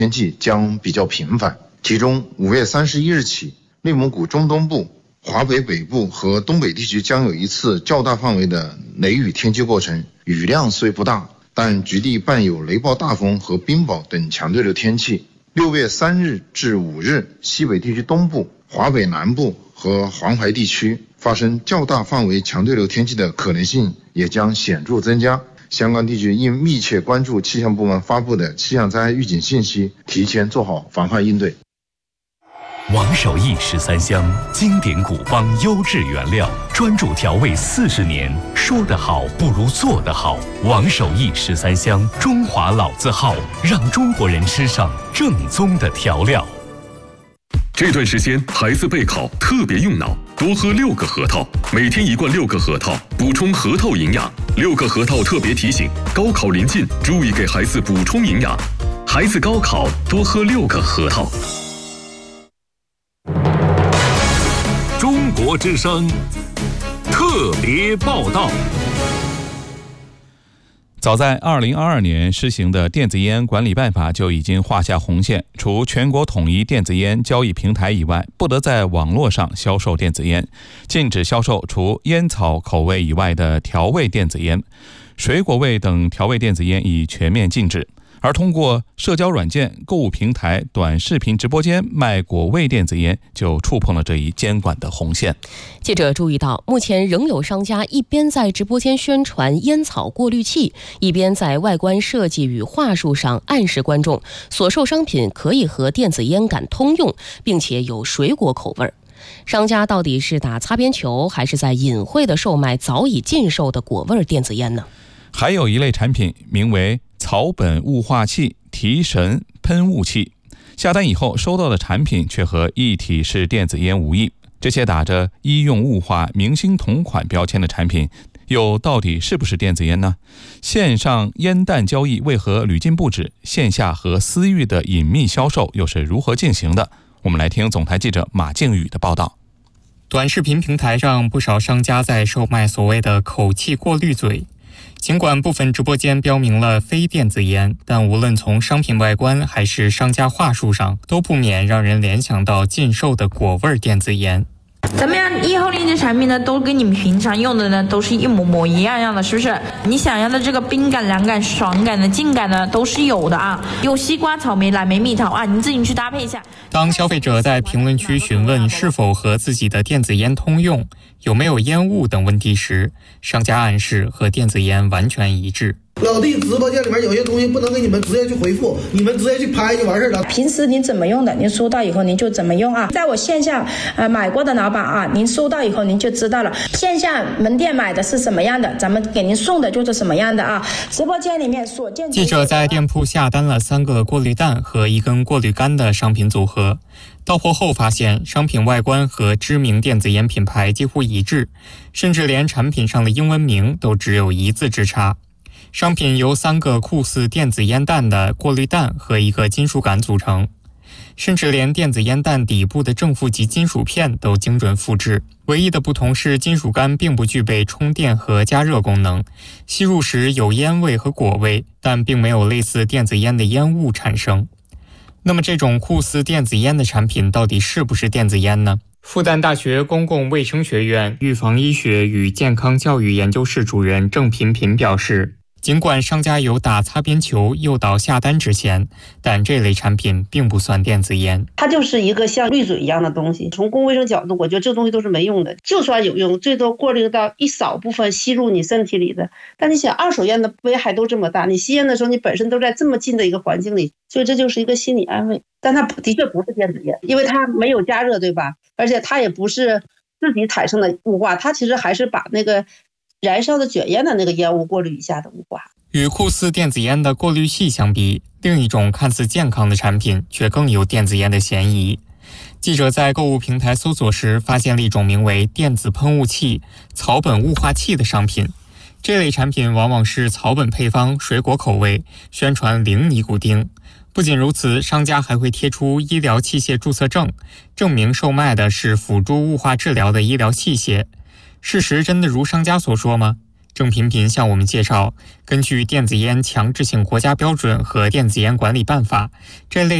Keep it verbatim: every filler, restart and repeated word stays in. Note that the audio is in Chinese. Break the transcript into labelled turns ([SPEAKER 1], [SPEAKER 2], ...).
[SPEAKER 1] 天气将比较频繁，其中五月三十一日起，内蒙古中东部、华北北部和东北地区将有一次较大范围的雷雨天气过程，雨量虽不大，但局地伴有雷暴大风和冰雹等强对流天气。六月三日至五日，西北地区东部、华北南部和黄淮地区发生较大范围强对流天气的可能性也将显著增加。相关地区应密切关注气象部门发布的气象灾害预警信息，提前做好防范应对。
[SPEAKER 2] 王守义十三香，经典古方优质原料，专注调味四十年，说得好不如做得好。王守义十三香，中华老字号，让中国人吃上正宗的调料。
[SPEAKER 3] 这段时间孩子备考特别用脑，多喝六个核桃，每天一罐六个核桃，补充核桃营养。六个核桃特别提醒：高考临近，注意给孩子补充营养。孩子高考多喝六个核桃。
[SPEAKER 2] 中国之声特别报道。
[SPEAKER 4] 早在二零二二年施行的电子烟管理办法就已经画下红线，除全国统一电子烟交易平台以外，不得在网络上销售电子烟，禁止销售除烟草口味以外的调味电子烟，水果味等调味电子烟已全面禁止。而通过社交软件、购物平台、短视频直播间卖果味电子烟，就触碰了这一监管的红线。
[SPEAKER 5] 记者注意到，目前仍有商家一边在直播间宣传烟草过滤器，一边在外观设计与话术上暗示观众所售商品可以和电子烟杆通用，并且有水果口味。商家到底是打擦边球，还是在隐晦地售卖早已禁售的果味电子烟呢？
[SPEAKER 4] 还有一类产品名为草本雾化器、提神喷雾器，下单以后收到的产品却和一体式电子烟无异。这些打着医用雾化、明星同款标签的产品，又到底是不是电子烟呢？线上烟弹交易为何屡禁不止？线下和私域的隐秘销售又是如何进行的？我们来听总台记者马靖宇的报道。
[SPEAKER 6] 短视频平台上，不少商家在售卖所谓的口气过滤嘴。尽管部分直播间标明了非电子烟，但无论从商品外观还是商家话术上，都不免让人联想到禁售的果味电子烟。
[SPEAKER 7] 咱们呀，以后那些产品呢，都跟你们平常用的呢，都是一模模一样样的，是不是？你想要的这个冰感、凉感、爽感的、劲感呢，都是有的啊。有西瓜、草莓、蓝莓、蜜桃啊，你自己去搭配一下。
[SPEAKER 6] 当消费者在评论区询问是否和自己的电子烟通用、有没有烟雾等问题时，商家暗示和电子烟完全一致。
[SPEAKER 8] 老弟，直播间里面有些东西不能给你们直接去回复，你们直接去拍就完事了。
[SPEAKER 9] 平时您怎么用的，您收到以后您就怎么用啊。在我线下呃买过的老板啊，您收到以后您就知道了。线下门店买的是什么样的，咱们给您送的就是什么样的啊。直播间里面所见。
[SPEAKER 6] 记者在店铺下单了三个过滤蛋和一根过滤杆的商品组合，到货后发现商品外观和知名电子烟品牌几乎一致，甚至连产品上的英文名都只有一字之差。商品由三个酷似电子烟弹的过滤弹和一个金属杆组成，甚至连电子烟弹底部的正负极金属片都精准复制。唯一的不同是金属杆并不具备充电和加热功能，吸入时有烟味和果味，但并没有类似电子烟的烟雾产生。那么这种酷似电子烟的产品到底是不是电子烟呢？复旦大学公共卫生学院预防医学与健康教育研究室主任郑频频表示，尽管商家有打擦边球诱导下单之嫌，但这类产品并不算电子烟。
[SPEAKER 10] 它就是一个像滤嘴一样的东西，从公共卫生角度，我觉得这东西都是没用的。就算有用，最多过滤到一少部分吸入你身体里的。但你想，二手烟的危害都这么大，你吸烟的时候你本身都在这么近的一个环境里，所以这就是一个心理安慰。但它的确不是电子烟，因为它没有加热，对吧？而且它也不是自己产生的雾化，它其实还是把那个燃烧的卷烟的那个烟雾过滤一下的雾化。
[SPEAKER 6] 与酷似电子烟的过滤器相比，另一种看似健康的产品却更有电子烟的嫌疑。记者在购物平台搜索时发现了一种名为电子喷雾器、草本雾化器的商品。这类产品往往是草本配方、水果口味，宣传零尼古丁。不仅如此，商家还会贴出医疗器械注册证，证明售卖的是辅助雾化治疗的医疗器械。事实真的如商家所说吗？ 郑频频向我们介绍，根据电子烟强制性国家标准和电子烟管理办法，这类